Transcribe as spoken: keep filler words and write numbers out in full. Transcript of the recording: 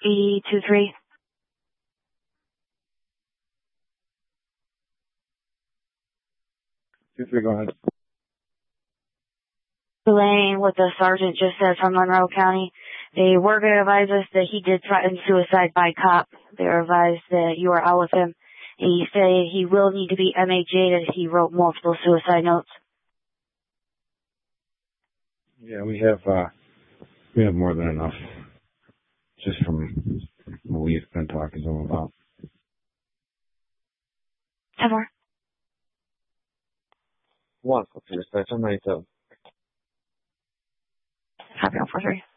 E two three. Two three, go ahead. Relaying what the sergeant just said from Monroe County. They were going to advise us that he did threaten suicide by cop. They were advised that you are out with him. And he said he will need to be M H A'd as he wrote multiple suicide notes. Yeah, we have, uh, we have more than enough. Just from what we've been talking to him about. Ten more. One, okay, that's on ninety-seven. Copy on four three.